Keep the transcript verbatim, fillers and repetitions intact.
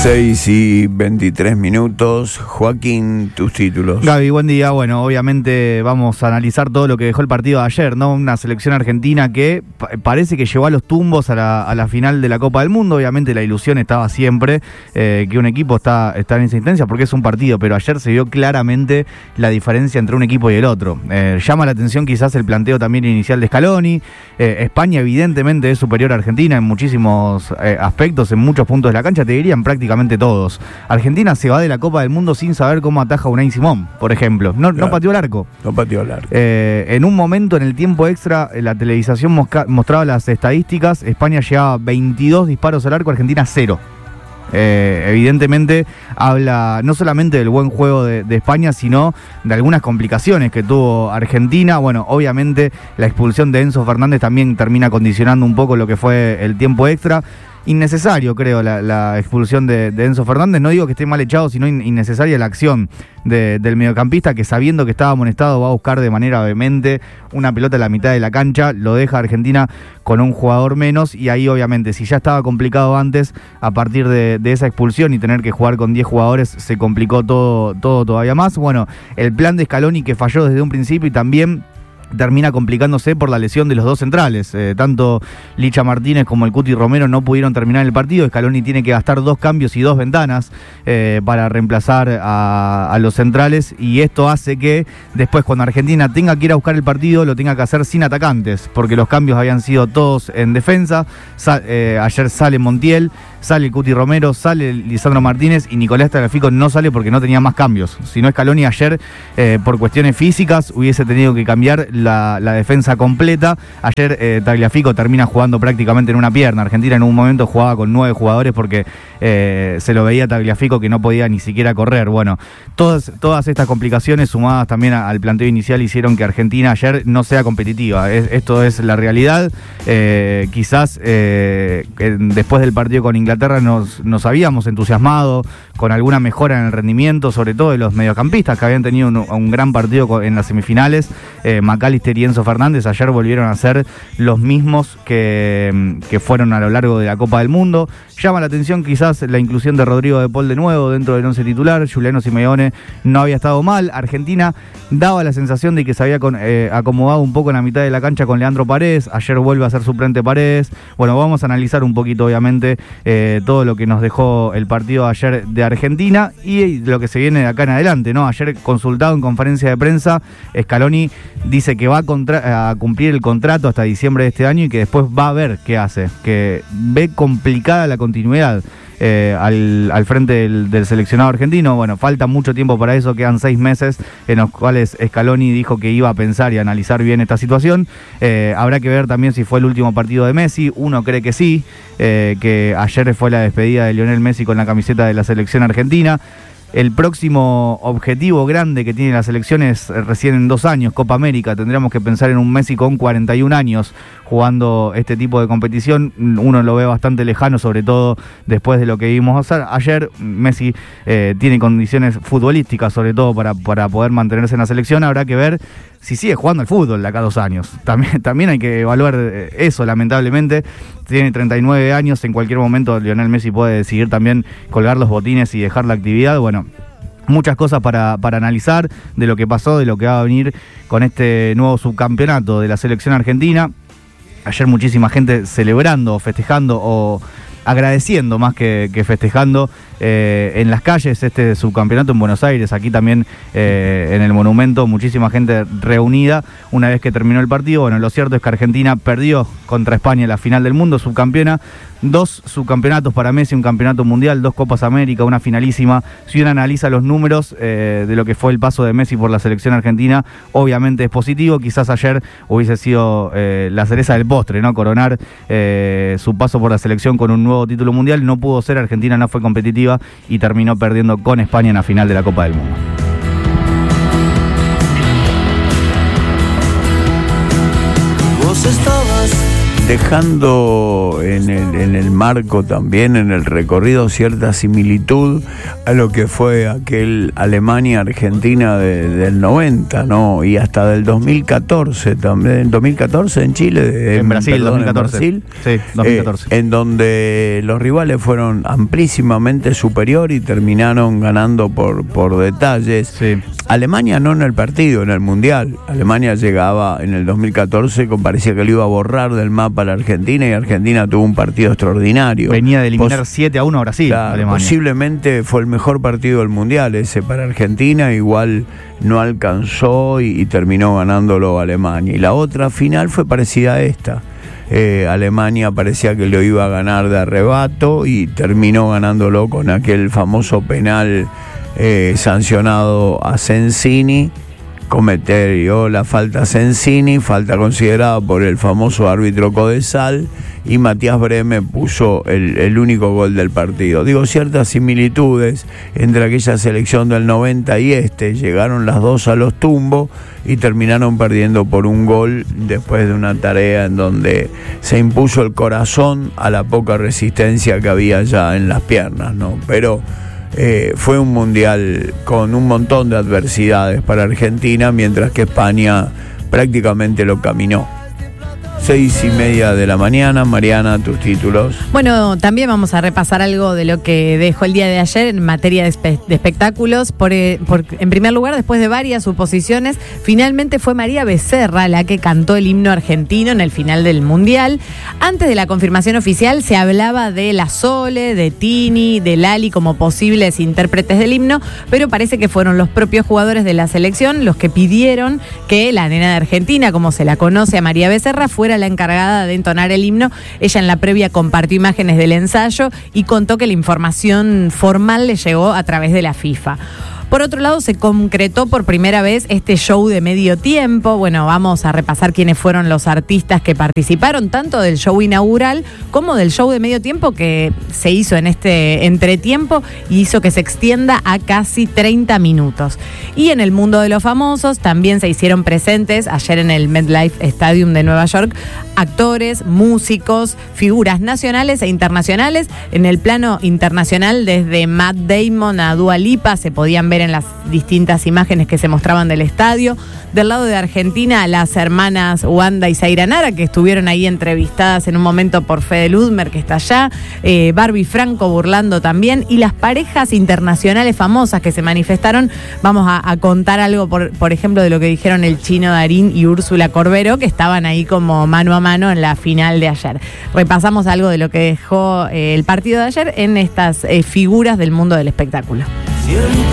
seis y veintitrés minutos. Joaquín, tus títulos. Gaby, buen día. Bueno, obviamente vamos a analizar todo lo que dejó el partido de ayer, ¿no? Una selección argentina que pa- parece que llevó a los tumbos a la, a la final de la Copa del Mundo. Obviamente la ilusión estaba siempre eh, que un equipo está, está en esa instancia porque es un partido, pero ayer se vio claramente la diferencia entre un equipo y el otro. Eh, llama la atención quizás el planteo también inicial de Scaloni. Eh, España evidentemente es superior a Argentina en muchísimos eh, aspectos, en muchos puntos de la cancha, te dirían prácticamente todos. Argentina se va de la Copa del Mundo sin saber cómo ataja Unai Simón, por ejemplo. No, Claro. no pateó el arco. No pateó el arco. Eh, en un momento, en el tiempo extra, la televisación mosca- mostraba las estadísticas. España llevaba veintidós disparos al arco, Argentina cero. Eh, evidentemente habla no solamente del buen juego de, de España, sino de algunas complicaciones que tuvo Argentina. Bueno, obviamente la expulsión de Enzo Fernández también termina condicionando un poco lo que fue el tiempo extra. Innecesario, creo, la, la expulsión de, de Enzo Fernández. No digo que esté mal echado, sino in, innecesaria la acción de, del mediocampista, que sabiendo que estaba amonestado va a buscar de manera vehemente una pelota a la mitad de la cancha. Lo deja Argentina con un jugador menos, y ahí obviamente, si ya estaba complicado antes, a partir de, de esa expulsión y tener que jugar con diez jugadores, se complicó todo, todo todavía más. Bueno, el plan de Scaloni, que falló desde un principio, y también termina complicándose por la lesión de los dos centrales. Eh, tanto Licha Martínez como el Cuti Romero no pudieron terminar el partido. Scaloni tiene que gastar dos cambios y dos ventanas eh, para reemplazar a, a los centrales, y esto hace que después, cuando Argentina tenga que ir a buscar el partido, lo tenga que hacer sin atacantes, porque los cambios habían sido todos en defensa. Sa- eh, ayer sale Montiel, sale el Cuti Romero, sale Lisandro Martínez, y Nicolás Tagliafico no sale porque no tenía más cambios. Si no, Scaloni ayer, eh, por cuestiones físicas, hubiese tenido que cambiar la, la defensa completa. Ayer eh, Tagliafico termina jugando prácticamente en una pierna. Argentina en un momento jugaba con nueve jugadores porque eh, se lo veía Tagliafico que no podía ni siquiera correr. Bueno, todas, todas estas complicaciones, sumadas también a, al planteo inicial, hicieron que Argentina ayer no sea competitiva. Es, esto es la realidad. Eh, quizás eh, después del partido con Inglaterra nos, nos habíamos entusiasmado con alguna mejora en el rendimiento, sobre todo de los mediocampistas, que habían tenido un, un gran partido en las semifinales. eh, McAllister y Enzo Fernández ayer volvieron a ser los mismos que, que fueron a lo largo de la Copa del Mundo. Llama la atención quizás la inclusión de Rodrigo de Paul de nuevo dentro del once titular. Giuliano Simeone no había estado mal. Argentina daba la sensación de que se había con, eh, acomodado un poco en la mitad de la cancha con Leandro Paredes. Ayer vuelve a ser suplente Paredes. Bueno, vamos a analizar un poquito, obviamente, eh, todo lo que nos dejó el partido ayer de Argentina y lo que se viene de acá en adelante, ¿no? Ayer, consultado en conferencia de prensa, Scaloni dice que va a, contra- a cumplir el contrato hasta diciembre de este año y que después va a ver qué hace, que ve complicada la continuidad eh, al, al frente del, del seleccionado argentino. Bueno, falta mucho tiempo para eso, quedan seis meses en los cuales Scaloni dijo que iba a pensar y analizar bien esta situación. Eh, habrá que ver también si fue el último partido de Messi. Uno cree que sí, eh, que ayer fue la despedida de Lionel Messi con la camiseta de la selección argentina. El próximo objetivo grande que tiene la selección es recién en dos años, Copa América. Tendríamos que pensar en un Messi con cuarenta y un años jugando este tipo de competición. Uno lo ve bastante lejano, sobre todo después de lo que vimos ayer. Messi eh, tiene condiciones futbolísticas, sobre todo para, para poder mantenerse en la selección. Habrá que ver si sigue jugando al fútbol de acá a dos años. También, también hay que evaluar eso, lamentablemente. Tiene treinta y nueve años, en cualquier momento Lionel Messi puede decidir también colgar los botines y dejar la actividad. Bueno, muchas cosas para, para analizar de lo que pasó, de lo que va a venir con este nuevo subcampeonato de la selección argentina. Ayer muchísima gente celebrando, festejando o agradeciendo más que, que festejando eh, en las calles este subcampeonato en Buenos Aires. Aquí también eh, en el Monumento, muchísima gente reunida una vez que terminó el partido. Bueno, lo cierto es que Argentina perdió contra España en la final del mundo, subcampeona. Dos subcampeonatos para Messi, un campeonato mundial, dos Copas América, una finalísima. Si uno analiza los números eh, de lo que fue el paso de Messi por la selección argentina, obviamente es positivo. Quizás ayer hubiese sido eh, la cereza del postre, ¿no? Coronar eh, su paso por la selección con un nuevo título mundial. No pudo ser, Argentina no fue competitiva y terminó perdiendo con España en la final de la Copa del Mundo. Vos estabas dejando en el, en el marco también, en el recorrido, cierta similitud a lo que fue aquel Alemania-Argentina de, del noventa, ¿no? Y hasta del dos mil catorce también, en dos mil catorce en Chile, en, en Brasil, perdón, dos mil catorce. En Brasil, sí, dos mil catorce. Eh, en donde los rivales fueron amplísimamente superior y terminaron ganando por, por detalles. Sí. Alemania no en el partido, en el Mundial. Alemania llegaba en el dos mil catorce, con parecía que lo iba a borrar del mapa a la Argentina, y Argentina tuvo un partido extraordinario. Venía de eliminar Pos- siete a uno a Brasil, claro, Alemania. Posiblemente fue el mejor partido del Mundial ese para Argentina, igual no alcanzó y, y terminó ganándolo Alemania. Y la otra final fue parecida a esta. Eh, Alemania parecía que lo iba a ganar de arrebato y terminó ganándolo con aquel famoso penal eh, sancionado a Sensini. Cometió la falta Sensini, falta considerada por el famoso árbitro Codesal, y Matías Breme puso el, el único gol del partido. Digo, ciertas similitudes entre aquella selección del noventa y este. Llegaron las dos a los tumbos y terminaron perdiendo por un gol después de una tarea en donde se impuso el corazón a la poca resistencia que había ya en las piernas, ¿no? Pero Eh, fue un mundial con un montón de adversidades para Argentina, mientras que España prácticamente lo caminó. Seis y media de la mañana. Mariana, tus títulos. Bueno, también vamos a repasar algo de lo que dejó el día de ayer en materia de, espe- de espectáculos. Por, eh, por, en primer lugar, después de varias suposiciones, finalmente fue María Becerra la que cantó el himno argentino en el final del Mundial. Antes de la confirmación oficial se hablaba de la Sole, de Tini, de Lali como posibles intérpretes del himno, pero parece que fueron los propios jugadores de la selección los que pidieron que la nena de Argentina, como se la conoce a María Becerra, fuera la encargada de entonar el himno. Ella en la previa compartió imágenes del ensayo y contó que la información formal le llegó a través de la FIFA. Por otro lado, se concretó por primera vez este show de medio tiempo. Bueno, vamos a repasar quiénes fueron los artistas que participaron, tanto del show inaugural como del show de medio tiempo que se hizo en este entretiempo y hizo que se extienda a casi treinta minutos. Y en el mundo de los famosos también se hicieron presentes ayer en el MetLife Stadium de Nueva York actores, músicos, figuras nacionales e internacionales. En el plano internacional, desde Matt Damon a Dua Lipa, se podían ver en las distintas imágenes que se mostraban del estadio. Del lado de Argentina, las hermanas Wanda y Zaira Nara, que estuvieron ahí entrevistadas en un momento por Fede Ludmer, que está allá, eh, Barbie Franco burlando también, y las parejas internacionales famosas que se manifestaron. Vamos a, a contar algo, por, por ejemplo, de lo que dijeron el Chino Darín y Úrsula Corbero, que estaban ahí como mano a mano en la final de ayer. Repasamos algo de lo que dejó eh, el partido de ayer en estas eh, figuras del mundo del espectáculo. Siempre